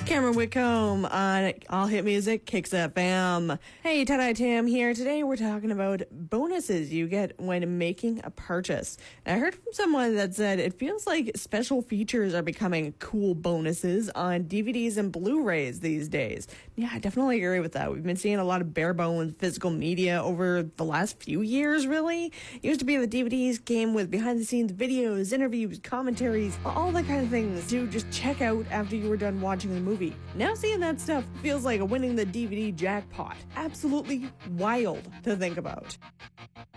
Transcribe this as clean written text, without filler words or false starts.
Cameron Whitcomb on All Hit Music, Kicks FM. Hey, Tie-Dye Tam here. Today we're talking about bonuses you get when making a purchase. And I heard from someone that said it feels like special features are becoming cool bonuses on DVDs and Blu-rays these days. Yeah, I definitely agree with that. We've been seeing a lot of bare bones physical media over the last few years, really. It used to be the DVDs came with behind-the-scenes videos, interviews, commentaries, all that kind of things to just check out after you were done watching the movie. Now seeing that stuff feels like winning the DVD jackpot. Absolutely wild to think about.